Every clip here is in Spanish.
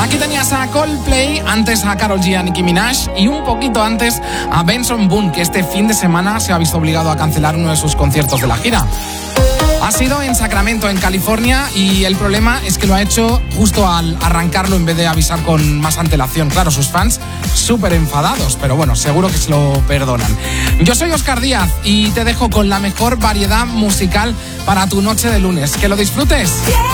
Aquí tenías a Coldplay, antes a Karol G, a Nicki Minaj y un poquito antes a Benson Boone, que este fin de semana se ha visto obligado a cancelar uno de sus conciertos de la gira. Ha sido en Sacramento, en California, y el problema es que lo ha hecho justo al arrancarlo en vez de avisar con más antelación. Claro, sus fans súper enfadados, pero bueno, seguro que se lo perdonan. Yo soy Óscar Díaz y te dejo con la mejor variedad musical para tu noche de lunes. ¡Que lo disfrutes!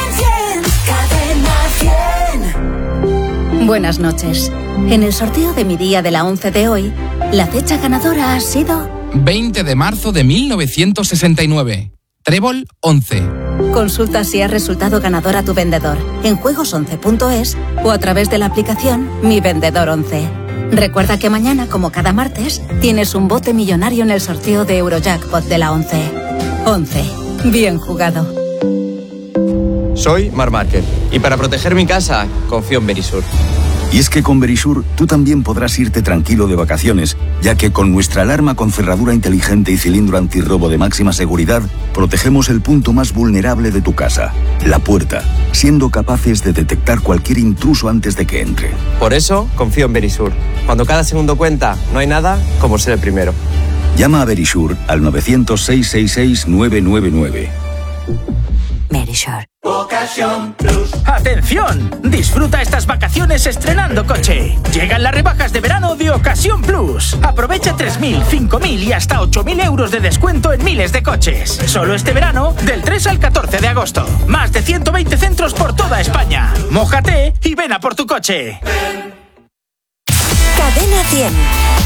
100, Buenas noches. En el sorteo de mi día de la 11 de hoy, la fecha ganadora ha sido 20 de marzo de 1969. Trébol 11. Consulta si has resultado ganador a tu vendedor en juegos11.es o a través de la aplicación Mi Vendedor 11. Recuerda que mañana, como cada martes, tienes un bote millonario en el sorteo de Eurojackpot de la 11. 11. Bien jugado. Soy Marc Márquez y para proteger mi casa confío en Verisur. Y es que con Verisur tú también podrás irte tranquilo de vacaciones, ya que con nuestra alarma con cerradura inteligente y cilindro antirrobo de máxima seguridad, protegemos el punto más vulnerable de tu casa, la puerta, siendo capaces de detectar cualquier intruso antes de que entre. Por eso confío en Verisur. Cuando cada segundo cuenta, no hay nada como ser el primero. Llama a Verisur al 900-666-999. Verisur. Ocasión Plus. ¡Atención! Disfruta estas vacaciones estrenando coche. Llegan las rebajas de verano de Ocasión Plus. Aprovecha 3.000, 5.000 y hasta 8.000 euros de descuento en miles de coches. Solo este verano, del 3 al 14 de agosto. Más de 120 centros por toda España. Mójate y ven a por tu coche. Cadena 100.